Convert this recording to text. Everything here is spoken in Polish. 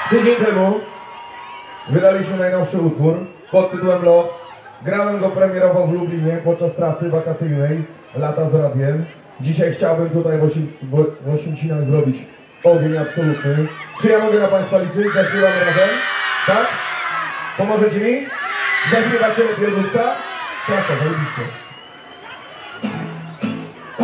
Tydzień temu wydaliśmy najnowszy utwór pod tytułem Love. Grałem go premierowo w Lublinie podczas trasy wakacyjnej Lata z radiem. Dzisiaj chciałbym tutaj w Oświęcimiach zrobić ogień absolutny. Czy ja mogę na Państwa liczyć? Zaśpiewamy razem? Tak? Pomożecie mi? Zaśpiewacie lepiej od Luksa? Klasa, zajebiście.